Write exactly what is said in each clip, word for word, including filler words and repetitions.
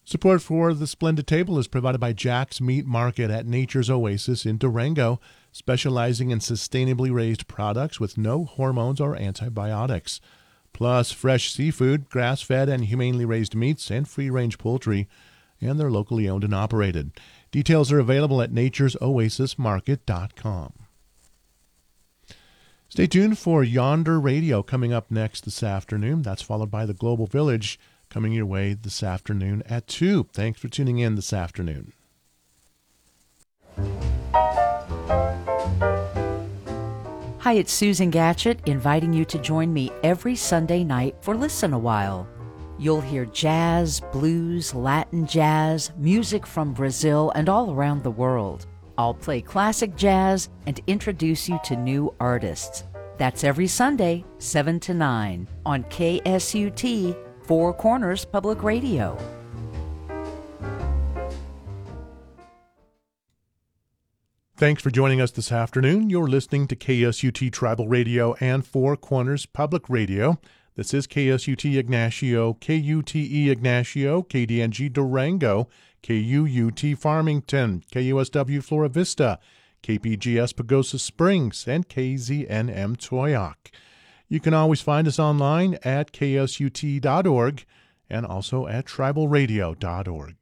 Support for the Splendid Table is provided by Jack's Meat Market at Nature's Oasis in Durango, specializing in sustainably raised products with no hormones or antibiotics. Plus fresh seafood, grass-fed and humanely raised meats, and free-range poultry, and they're locally owned and operated. Details are available at natures oasis market dot com. Stay tuned for Yonder Radio coming up next this afternoon. That's followed by the Global Village coming your way this afternoon at two. Thanks for tuning in this afternoon. Hi, it's Susan Gatchett inviting you to join me every Sunday night for Listen a While. You'll hear jazz, blues, Latin jazz, music from Brazil and all around the world. I'll play classic jazz and introduce you to new artists. That's every Sunday, seven to nine, on K S U T, Four Corners Public Radio. Thanks for joining us this afternoon. You're listening to K S U T Tribal Radio and Four Corners Public Radio. This is K S U T Ignacio, K U T E Ignacio, K D N G Durango, K U U T Farmington, K U S W Flora Vista, K P G S Pagosa Springs, and K Z N M Toyoak. You can always find us online at K S U T dot org and also at tribal radio dot org.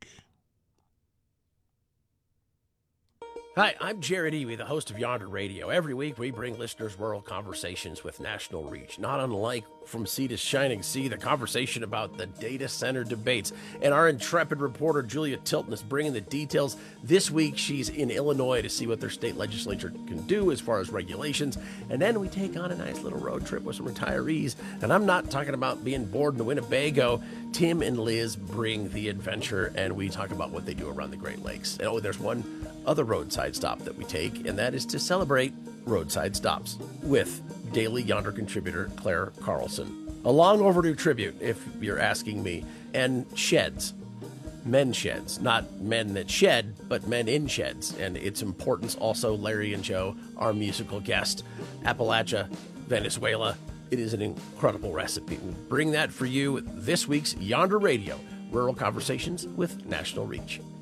Hi, I'm Jared Ewey, the host of Yonder Radio. Every week we bring listeners rural conversations with national reach. Not unlike From Sea to Shining Sea, the conversation about the data center debates. And our intrepid reporter Julia Tilton is bringing the details. This week she's in Illinois to see what their state legislature can do as far as regulations. And then we take on a nice little road trip with some retirees. And I'm not talking about being bored in the Winnebago. Tim and Liz bring the adventure, and we talk about what they do around the Great Lakes. And oh, there's one other roadside stop that we take, and that is to celebrate roadside stops with daily Yonder contributor Claire Carlson. A long overdue tribute, if you're asking me, and sheds. Men sheds, not men that shed, but men in sheds. And its importance also, Larry and Joe, our musical guest, Appalachia, Venezuela. It is an incredible recipe. We'll bring that for you this week's Yonder Radio, Rural Conversations with National Reach.